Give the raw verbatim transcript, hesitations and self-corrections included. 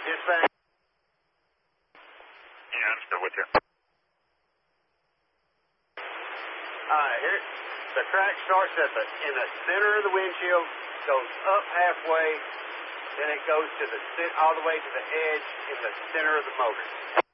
Dispatch. Yeah, I'm still with you. Alright, here, the crack starts at the, in the center of the windshield, goes up halfway, then it goes to the, all the way to the edge in the center of the motor.